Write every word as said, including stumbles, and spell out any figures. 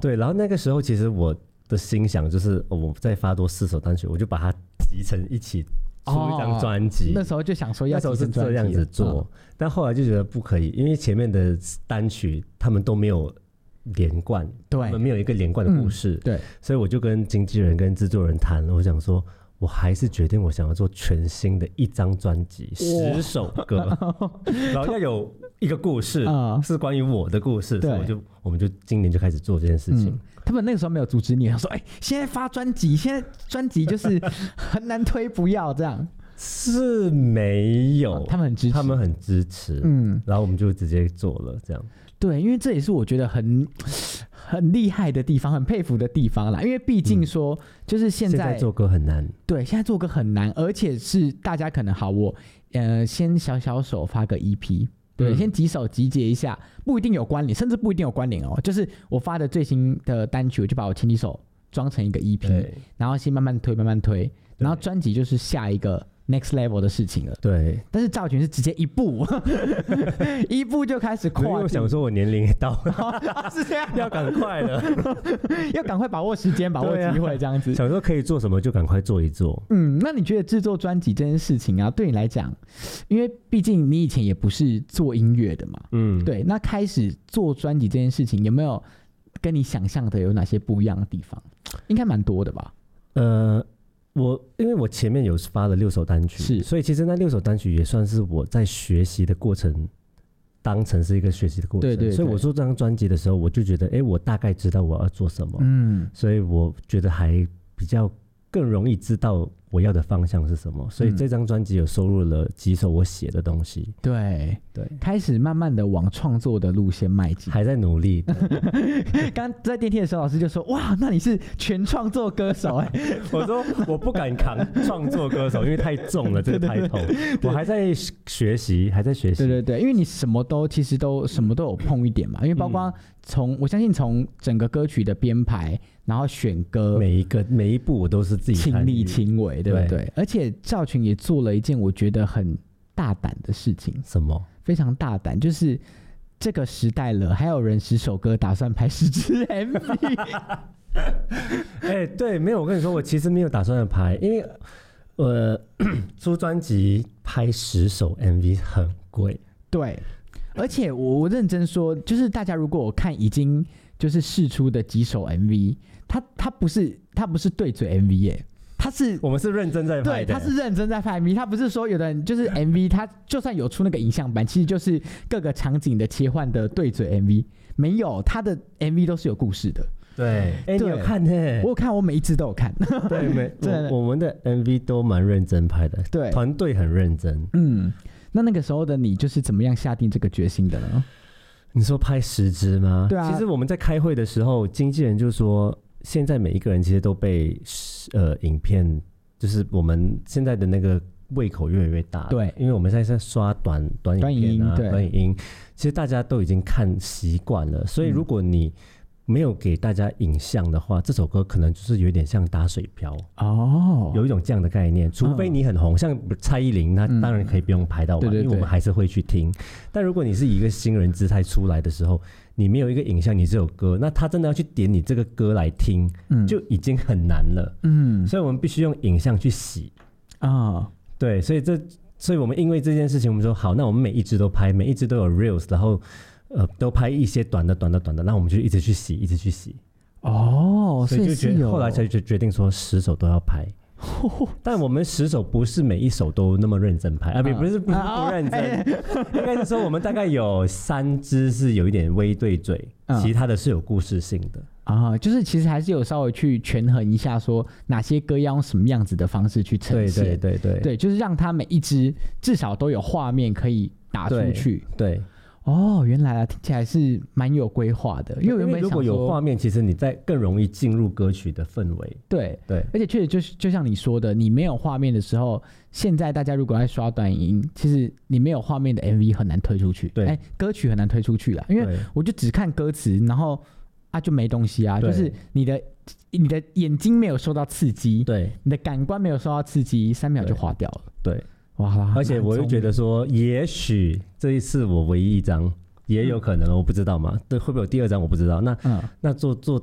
对，然后那个时候其实我的心想就是、哦、我再发多四首单曲，我就把它集成一起出一张专辑、哦。 那时候就想说要集成专辑，那时候是这样子做、嗯，但后来就觉得不可以，因为前面的单曲他们都没有连贯， 对， 他们没有一个连贯的故事、嗯， 对，所以我就跟经纪人跟制作人谈了，我想说。我还是决定我想要做全新的一张专辑，十首歌，然后要有一个故事，嗯、是关于我的故事，所以我就我们就今年就开始做这件事情。嗯、 他们那个时候没有阻止你，他说：“哎、欸，现在发专辑，现在专辑就是很难推，不要这样。” 是没有、哦， 他们很支持， 他们很支持，嗯，然后我们就直接做了这样。 对，因为这也是我觉得很很厉害的地方，很佩服的地方啦。因为毕竟说，嗯、就是现在, 现在做歌很难， 对，现在做歌很难，而且是大家可能好，我呃先小小手发个 E P， 对、嗯，先几首集结一下，不一定有关联，甚至不一定有关联哦。就是我发的最新的单曲，我就把我前几首装成一个 E P， 然后先慢慢推，慢慢推，然后专辑就是下一个。Next level 的事情了， 对， 但是赵群是直接一步一步就开始跨。 因为我想说，我年龄也到了， 哦、是这样， 要赶快了， 要赶快把握时间，把握机会，这样子、 啊。想说可以做什么就赶快做一做。 嗯，那你觉得制作专辑这件事情啊，对你来讲，因为毕竟你以前也不是做音乐的嘛，嗯，对，那开始做专辑这件事情，有没有跟你想象的有哪些不一样的地方？应该蛮多的吧？ 呃。我因为我前面有发了六首单曲， 是， 所以其实那六首单曲也算是我在学习的过程，当成是一个学习的过程。 对 对, 对， 所以我做这张专辑的时候，我就觉得，哎，我大概知道我要做什么， 嗯， 所以我觉得还比较更容易知道我要的方向是什么。所以这张专辑有收录了几首我写的东西。 对对， 开始慢慢的往创作的路线迈进， 还在努力。 刚在电梯的时候，老师就说：“哇，那你是全创作歌手哎、欸！” 我说我不敢扛创作歌手，因为太重了这个抬头。我还在学习，还在学习。 对对对，因为你什么都其实都什么都有碰一点嘛，因为包括从、嗯、我相信从整个歌曲的编排，然后选歌， 每一个每一步我都是自己亲力亲为，对不 对, 对？而且赵群也做了一件我觉得很大胆的事情。 什么？ 非常大胆，就是这个时代了，还有人十首歌打算拍十支 M V。 哎、欸，对，没有，我跟你说，我其实没有打算拍，因为呃，出专辑拍十首 M V 很贵。 对，而且我我认真说，就是大家如果我看已经就是释出的几首 M V， 它它不是它不是对嘴 M V 耶。他是我们是认真在拍的， 对，他是认真在拍 M V， 他不是说有的人就是 M V， 他就算有出那个影像版，其实就是各个场景的切换的对嘴 M V， 没有，他的 M V 都是有故事的。 对，哎、欸，你有看呢？ 我有看，我每一支都有看。 对，每我, 我们的 M V 都蛮认真拍的， 对， 团队很认真。 嗯，那那个时候的你就是怎么样下定这个决心的呢？ 你说拍十支吗？ 对啊。 其实我们在开会的时候，经纪人就说。现在每一个人其实都被呃影片，就是我们现在的那个胃口越来越大。 对， 因为我们现在在刷短短影片啊，短影音，其实大家都已经看习惯了。所以如果你没有给大家影像的话，这首歌可能就是有点像打水漂哦， 有一种这样的概念。除非你很红，嗯、像蔡依林，那当然可以不用拍到完，嗯、对对对，因为我们还是会去听。但如果你是以一个新人姿态出来的时候，你没有一个影像，你只有歌，那他真的要去点你这个歌来听，嗯、就已经很难了。嗯，所以我们必须用影像去洗啊、哦。 对，所以这，所以我们因为这件事情，我们说好，那我们每一支都拍，每一支都有 reels， 然后呃，都拍一些短的、短的、短的，那我们就一直去洗，一直去洗。 哦， 所以就觉得后来才就决定说十首都要拍。但我们十首不是每一首都那么认真拍啊，不、嗯、是不是不认真，啊哦、应该是说我们大概有三支是有一点微对嘴，嗯、其他的是有故事性的啊，就是其实还是有稍微去权衡一下，说哪些歌要用什么样子的方式去呈现， 对对对对， 对，就是让它每一支至少都有画面可以打出去， 对。对哦，原来啊，听起来是蛮有规划的。因为原本如果有画面，其实你在更容易进入歌曲的氛围。 对对， 而且确实就就像你说的，你没有画面的时候，现在大家如果在刷短影音，其实你没有画面的 M V 很难推出去。 对， 哎，歌曲很难推出去啊，因为我就只看歌词，然后啊就没东西啊，就是你的你的眼睛没有受到刺激， 对， 你的感官没有受到刺激，三秒就划掉了。 对。 哇！ 而且我又觉得说，也许这一次我唯一一张，也有可能，嗯、我不知道嘛。对，会不会有第二张我不知道。那、嗯、那做做